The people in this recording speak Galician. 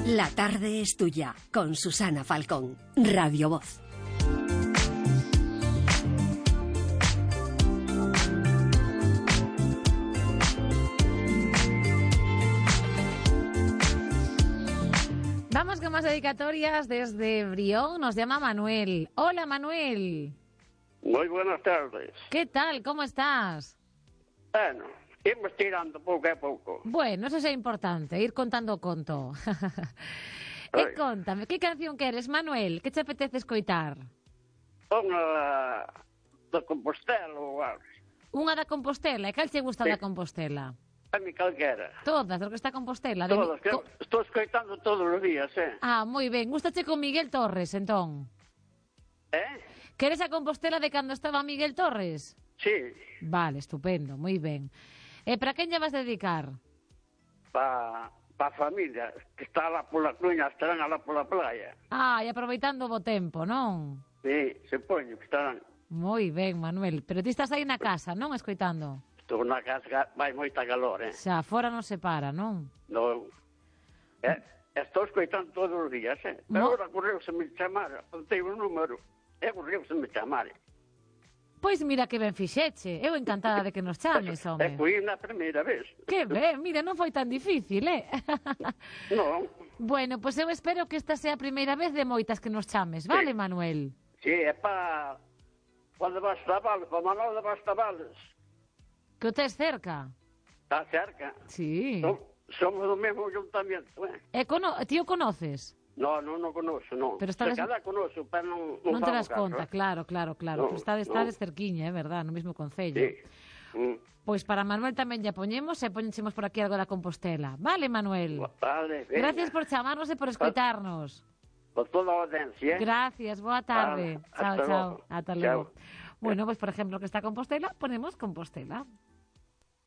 La tarde es tuya, con Susana Falcón, Radio Voz. Vamos con más dedicatorias desde Brión. Nos llama Manuel. Hola, Manuel. Muy buenas tardes. ¿Qué tal? ¿Cómo estás? Bueno, irmos tirando pouco a pouco. Bueno, eso é importante, ir contando conto. E contame, que canción queres, Manuel? Que te apetece escoitar? Unha da Compostela ou algo. Unha da Compostela. E cal te gusta da Compostela? A mi calquera. Todas, do que está Compostela. Todas, que estou escoitando todos os días, Ah, moi ben. Gústache con Miguel Torres, entón? Queres a Compostela de cando estaba Miguel Torres? Sí. Vale, estupendo, moi ben. E para quen lle vas dedicar? Pa a familia, que está lá pola Coruña, estarán lá pola playa. Ah, e aproveitando o bo tempo, non? Sí, se poño que estarán. Moi ben, Manuel. Pero ti estás aí na casa, non? Escoitando? Estou na casa, vai moita calor, Xa, fora non se para, non? Non. Estou escoitando todos os días, Pero agora correu-se-me chamar, apuntei o número, e correu-se-me chamar. Pois mira que ben fixeche. Eu encantada de que nos chames, home. E fui na primeira vez. Que ben, mira, non foi tan difícil, Non. Bueno, pois eu espero que esta sea a primeira vez de moitas que nos chames, vale, Manuel? Sí, é para onde vas Tabales, para Manol de Bastabales. Que o tes cerca? Está cerca. Sí. Somos do mesmo ayuntamiento, E ti o conoces? No, non o conozo, non. Pero estades... Cada conozo, pero non te das caso, conta, claro. No, Pero estades cerquiña, é verdad, no mesmo concello. Sí. Pois para Manuel tamén lle poñemos e poñemos por aquí algo da Compostela. Vale, Manuel? Vale, venga. Gracias por chamarnos e por escoitarnos. Por toda a audiencia, Gracias, boa tarde. Vale, Chao. hasta Ata luego. Chao. Bueno, pues por ejemplo, que está Compostela, ponemos Compostela.